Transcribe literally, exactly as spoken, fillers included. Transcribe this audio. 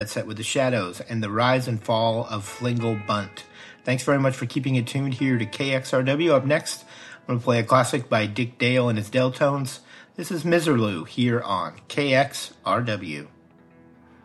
set with the Shadows and the rise and fall of Flingle Bunt. Thanks very much for keeping it tuned here to K X R W. Up next, I'm going to play a classic by Dick Dale and his Deltones. This is Miserlou here on K X R W.